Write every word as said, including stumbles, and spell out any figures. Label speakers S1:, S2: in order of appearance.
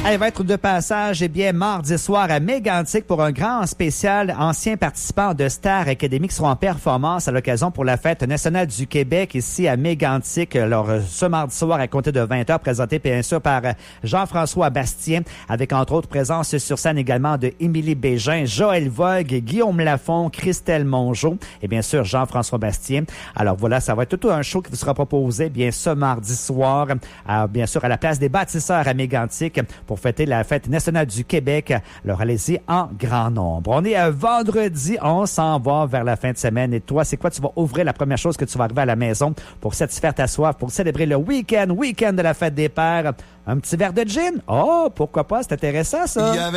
S1: Elle va être de passage, eh bien, mardi soir à Mégantic pour un grand spécial. Anciens participants de Star Academy qui seront en performance à l'occasion pour la Fête nationale du Québec ici à Mégantic. Alors, ce mardi soir à compter de vingt heures, présenté bien sûr par Jean-François Bastien, avec entre autres présence sur scène également de Émilie Bégin, Joël Vogue, Guillaume Lafont, Christelle Mongeau et bien sûr Jean-François Bastien. Alors voilà, ça va être tout un show qui vous sera proposé bien ce mardi soir, à, bien sûr à la place des bâtisseurs à Mégantic pour fêter la Fête nationale du Québec. Alors allez-y en grand nombre. On est à vendredi, on s'en va vers la fin de semaine. Et toi, c'est quoi? Tu vas ouvrir la première chose que tu vas arriver à la maison pour satisfaire ta soif, pour célébrer le week-end, week-end de la Fête des Pères. Un petit verre de gin? Oh, pourquoi pas? C'est intéressant, ça.